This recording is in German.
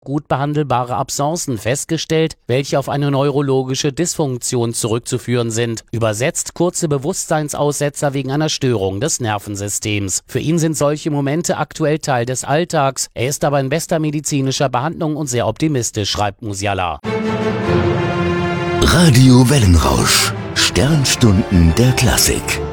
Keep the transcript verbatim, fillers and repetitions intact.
gut behandelbare Absencen festgestellt, welche auf eine neurologische Dysfunktion zurückzuführen sind. Übersetzt kurze Bewusstseinsaussetzer wegen einer Störung des Nervensystems. Für ihn sind solche Momente aktuell Teil des Alltags. Er ist aber in bester medizinischer Behandlung und sehr optimistisch, schreibt Musiala. Radio Wellenrausch. Sternstunden der Klassik.